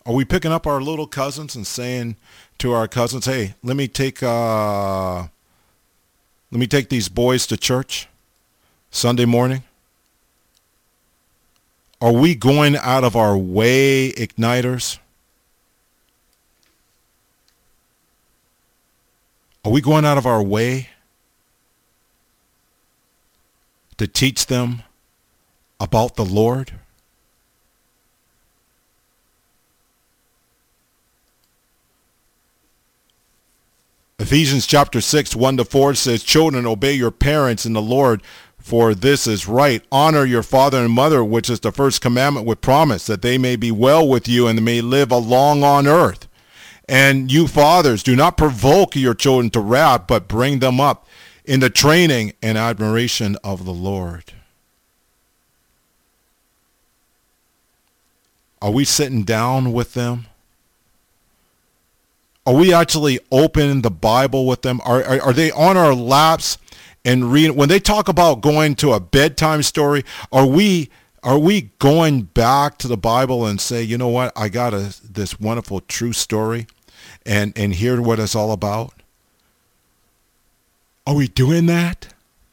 Are we picking up our little cousins and saying to our cousins, "Hey, let me take these boys to church Sunday morning"? Are we going out of our way, Igniters? Are we going out of our way to teach them about the Lord? Ephesians chapter 6, 1-4 says, "Children, obey your parents in the Lord, for this is right. Honor your father and mother, which is the first commandment with promise, that they may be well with you and may live long on earth. And you fathers, do not provoke your children to wrath, but bring them up in the training and admiration of the Lord." Are we sitting down with them? Are we actually opening the Bible with them? Are they on our laps and reading? When they talk about going to a bedtime story, are we going back to the Bible and say, you know what, I got this wonderful true story, and hear what it's all about? Are we doing that?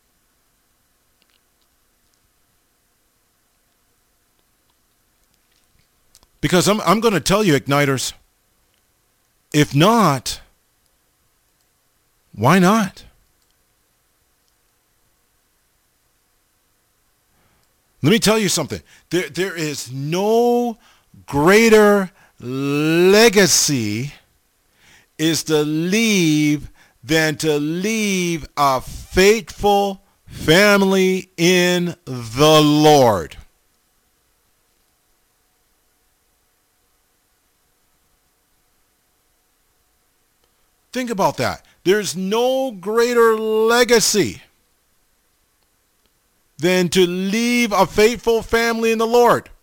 Because I'm going to tell you, Igniters, if not, why not? Let me tell you something. There is no greater legacy than to leave a faithful family in the Lord. Think about that. There's no greater legacy than to leave a faithful family in the Lord.